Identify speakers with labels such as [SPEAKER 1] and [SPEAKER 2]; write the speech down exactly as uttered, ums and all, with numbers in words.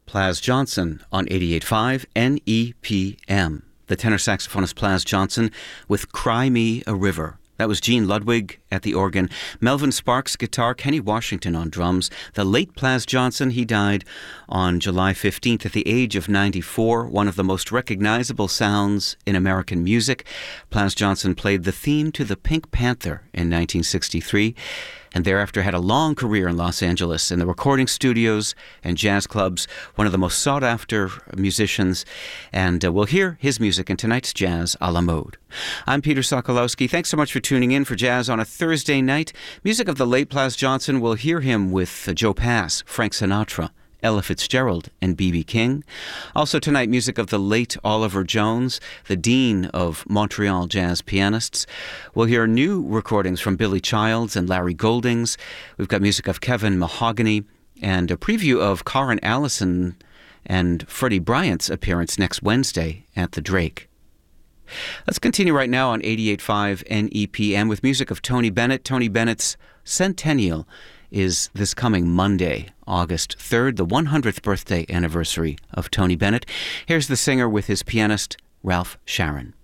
[SPEAKER 1] Plas Johnson on eighty-eight point five N E P M. The tenor saxophonist Plas Johnson with Cry Me a River. That was Gene Ludwig at the organ, Melvin Sparks guitar, Kenny Washington on drums. The late Plas Johnson, he died on July fifteenth at the age of ninety-four, one of the most recognizable sounds in American music. Plas Johnson played the theme to the Pink Panther in nineteen sixty-three, and thereafter had a long career in Los Angeles in the recording studios and jazz clubs, one of the most sought-after musicians, and uh, we'll hear his music in tonight's Jazz a la Mode. I'm Peter Sokolowski. Thanks so much for tuning in for Jazz on a Thursday night. Music of the late Plas Johnson, we'll hear him with uh, Joe Pass, Frank Sinatra, Ella Fitzgerald, and B B King. Also tonight, music of the late Oliver Jones, the dean of Montreal jazz pianists. We'll hear new recordings from Billy Childs and Larry Goldings. We've got music of Kevin Mahogany and a preview of Karen Allison and Freddie Bryant's appearance next Wednesday at the Drake. Let's continue right now on eighty-eight point five N E P M with music of Tony Bennett. Tony Bennett's centennial is this coming Monday, August third, the one hundredth birthday anniversary of Tony Bennett. Here's the singer with his pianist, Ralph Sharon.